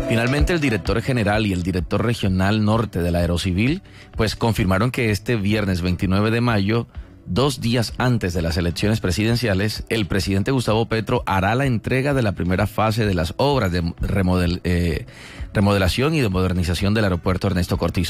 Finalmente, el director general y el director regional norte de la Aerocivil pues confirmaron que este viernes 29 de mayo, 2 días antes de las elecciones presidenciales, el presidente Gustavo Petro hará la entrega de la primera fase de las obras de remodelación y de modernización del aeropuerto Ernesto Cortizo.